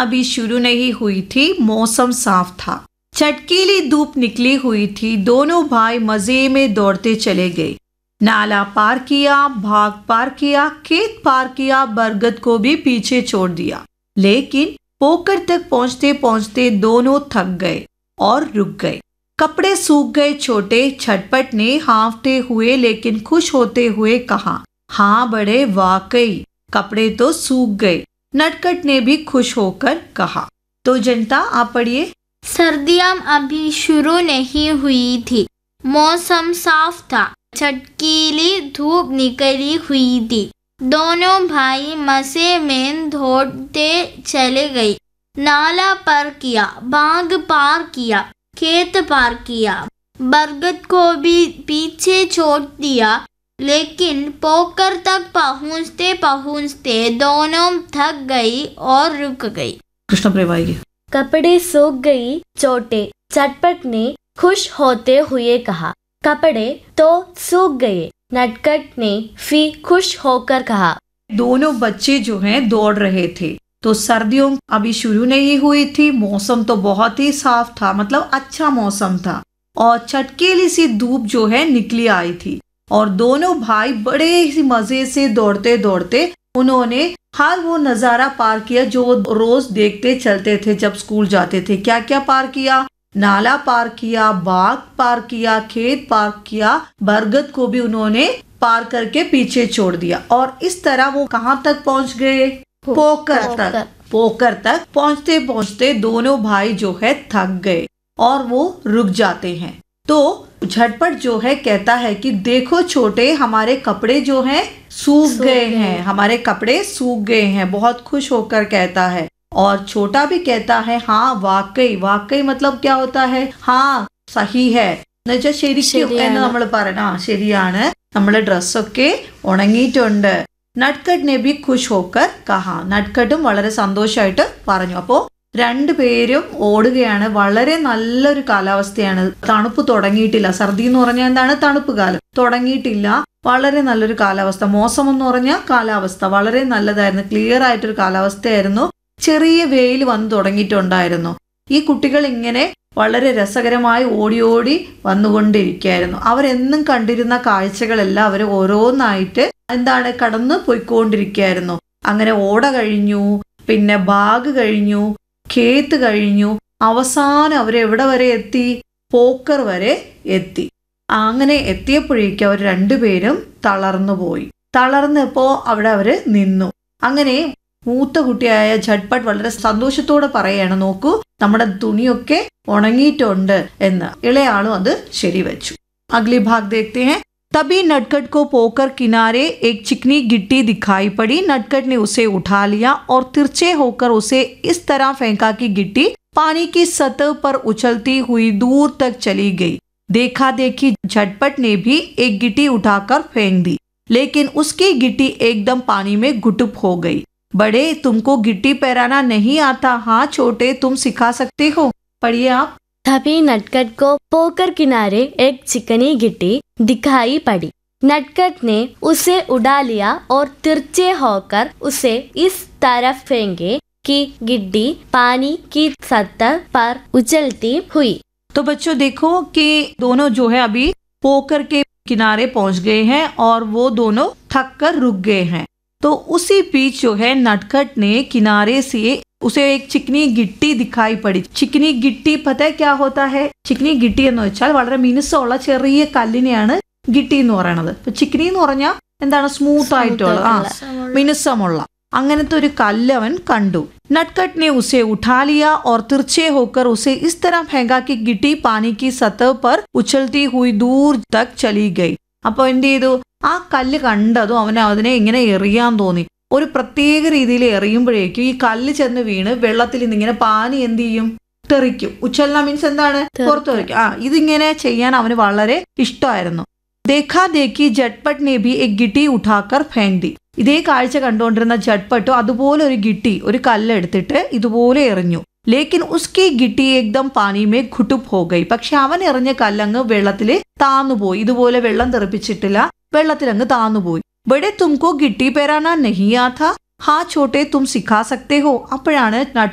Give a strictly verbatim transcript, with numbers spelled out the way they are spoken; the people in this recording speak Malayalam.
अभी शुरू नहीं हुई थी, मौसम साफ था। चटकीली धूप निकली हुई थी। दोनों भाई मजे में दौड़ते चले गए। नाला पार किया, भाग पार किया, खेत पार किया, बरगद को भी पीछे छोड़ दिया। लेकिन पोकर तक पहुंचते पहुंचते दोनों थक गए और रुक गए। कपड़े सूख गए छोटे। झटपट ने हाँफते हुए लेकिन खुश होते हुए कहा, हाँ बड़े, वाकई कपड़े तो सूख गए। नटखट ने भी खुश होकर कहा। तो जनता आप पढ़िए। सर्दियां अभी शुरू नहीं हुई थी, मौसम साफ था। चटकीली धूप निकली हुई थी। दोनों भाई मजे में दौड़ते चले गए। नाला पार किया, बाग पार किया, खेत पार किया, बरगद को भी पीछे छोड़ दिया। लेकिन पोकर तक पहुँचते पहुँचते दोनों थक गई और रुक गई। कृष्ण प्रेमाई। कपड़े सूख गई चोटे। चटपट ने खुश होते हुए कहा, कपड़े तो सूख गए। नटखट ने भी खुश होकर कहा। दोनों बच्चे जो हैं दौड़ रहे थे। तो सर्दियों अभी शुरू नहीं हुई थी, मौसम तो बहुत ही साफ था, मतलब अच्छा मौसम था। और चटकेली सी धूप जो है निकली आई थी। और दोनों भाई बड़े ही मजे से दौड़ते दौड़ते उन्होंने हर वो नजारा पार किया जो रोज देखते चलते थे जब स्कूल जाते थे। क्या क्या पार किया? नाला पार किया, बाग पार किया, खेत पार किया, बरगद को भी उन्होंने पार करके पीछे छोड़ दिया। और इस तरह वो कहाँ तक पहुँच गए? पोकर तक। पोकर तक पहुँचते पहुँचते दोनों भाई जो है थक गए और वो रुक जाते हैं। तो झटपट जो है कहता है कि देखो छोटे, हमारे कपड़े जो हैं सूख गए हैं, हमारे कपड़े सूख गए हैं। बहुत खुश होकर कहता है। और छोटा भी कहता है, हाँ वाकई। वाकई मतलब क्या होता है? हाँ സഹി ഹെ എന്നുവെച്ചാൽ ശരിക്കും എന്ന് നമ്മൾ പറയണം. ആ ശരിയാണ്, നമ്മുടെ ഡ്രസ്സൊക്കെ ഉണങ്ങിയിട്ടുണ്ട്. നട്ട്കട്ട് ने भी खुश होकर कहा. നട്ട്കട്ടും വളരെ സന്തോഷമായിട്ട് പറഞ്ഞു. അപ്പോൾ രണ്ടുപേരും ഓടുകയാണ്. വളരെ നല്ലൊരു കാലാവസ്ഥയാണ്. തണുപ്പ് തുടങ്ങിയിട്ടില്ല. സർദി എന്ന് പറഞ്ഞാൽ എന്താണ്? തണുപ്പ് കാലം തുടങ്ങിയിട്ടില്ല. വളരെ നല്ലൊരു കാലാവസ്ഥ. മോസം എന്ന് പറഞ്ഞാൽ കാലാവസ്ഥ വളരെ നല്ലതായിരുന്നു. ക്ലിയർ ആയിട്ടൊരു കാലാവസ്ഥയായിരുന്നു. ചെറിയ വെയിൽ വന്നു തുടങ്ങിയിട്ടുണ്ടായിരുന്നു. ഈ കുട്ടികൾ ഇങ്ങനെ വളരെ രസകരമായി ഓടി ഓടി വന്നുകൊണ്ടിരിക്കുകയായിരുന്നു. അവരെന്നും കണ്ടിരുന്ന കാഴ്ചകളെല്ലാം അവർ ഓരോന്നായിട്ട് എന്താണ് കടന്നു പോയിക്കൊണ്ടിരിക്കുകയായിരുന്നു. അങ്ങനെ ഓട കഴിഞ്ഞു, പിന്നെ ബാഗ് കഴിഞ്ഞു, ഖേത്ത് കഴിഞ്ഞു, അവസാനം അവരെവിടെ വരെ എത്തി? പോക്കർ വരെ എത്തി. അങ്ങനെ എത്തിയപ്പോഴേക്കും അവർ രണ്ടുപേരും തളർന്നു പോയി. തളർന്നപ്പോൾ അവിടെ അവര് നിന്നു. അങ്ങനെ മൂത്ത കുട്ടിയായ झटपट വളരെ സന്തോഷത്തോടെ പറയാണ്, നോക്കൂ നമ്മുടെ തുണിയൊക്കെ ഉണങ്ങിയിട്ടുണ്ട് എന്ന്. ഇളയാളും അത് ശരിവെച്ചു. अगली भाग देखते हैं. तभी नटखट को पोकर किनारे एक चिकनी गिट्टी दिखाई पड़ी. नटखट ने उसे उठा लिया और तिरछे होकर उसे इस तरह फेंका कि गिट्टी पानी की सतह पर उछलती हुई दूर तक चली गई. देखा देखी झटपट ने भी एक गिट्टी उठाकर फेंक दी, लेकिन उसकी गिट्टी एकदम पानी में गुटुप हो गई. बड़े, तुमको गिट्टी पैराना नहीं आता? हाँ छोटे, तुम सिखा सकते हो. पढ़िए आप. तभी नटखट को पोकर किनारे एक चिकनी गिट्टी दिखाई पड़ी. नटखट ने उसे उड़ा लिया और तिरछे होकर उसे इस तरफ फेंके कि गिट्टी पानी की सतह पर उछलती हुई. तो बच्चों देखो कि दोनों जो है अभी पोकर के किनारे पहुंच गए हैं और वो दोनों थक कर रुक गए हैं. तो उसी बीच जो है नटखट ने किनारे से उसे एक चिकनी गिट्टी दिखाई पड़ी. चिकनी गिट्टी पता है क्या होता है? ചിക്കനി ഗിട്ടി എന്ന് വെച്ചാൽ വളരെ മിനുസമുള്ള ചെറിയ കല്ലിനെയാണ് ഗിട്ടി എന്ന് പറയുന്നത്. ഇപ്പൊ ചിക്കനി എന്ന് പറഞ്ഞാൽ എന്താണ്? സ്മൂത്ത് ആയിട്ടുള്ള, ആ മിനുസമുള്ള അങ്ങനത്തെ ഒരു കല്ല് അവൻ കണ്ടു. नटखट ने उसे उठा लिया और तिरछे होकर उसे इस तरह फेंका कि गिट्टी पानी की सतह पर उछलती हुई दूर तक चली गई. അപ്പോൾ എന്ത് ചെയ്തു? ആ കല്ല് കണ്ടതും അവന് അതിനെ ഇങ്ങനെ എറിയാൻ തോന്നി. ഒരു പ്രത്യേക രീതിയിൽ എറിയുമ്പോഴേക്കും ഈ കല്ല് ചെന്ന് വീണ് വെള്ളത്തിൽ നിന്നിങ്ങനെ പാനി എന്ത് ചെയ്യും? തെറിക്കും. ഉച്ചലന മീൻസ് എന്താണ്? പുറത്തു തെറിക്കും. ആ ഇതിങ്ങനെ ചെയ്യാൻ അവന് വളരെ ഇഷ്ടമായിരുന്നു. देखा देखी झटपट ने भी एक गिट्टी उठाकर फेंक दी. ഇതേ കാഴ്ച കണ്ടുകൊണ്ടിരുന്ന झटपट അതുപോലെ ഒരു ഗിട്ടി, ഒരു കല്ല് എടുത്തിട്ട് ഇതുപോലെ എറിഞ്ഞു. ലേക്കിൻ ഉസ്കി ഗിട്ടി ഏകദം പാനി മേ ഘുട്ടുപ് ഹോ ഗയി. പക്ഷെ അവൻ എറിഞ്ഞ കല്ലങ്ങ് വെള്ളത്തില് താന്നുപോയി. ഇതുപോലെ വെള്ളം തെറിപ്പിച്ചിട്ടില്ല, വെള്ളത്തിലങ്ങ് താന്നുപോയി. ബഡേ തുംകോ ഗിട്ടി പേരാനാ നഹി ആതാ? ഹാ ചോട്ടെ തും സിഖാ സക്തേ ഹോ. അപ്പോഴാണ്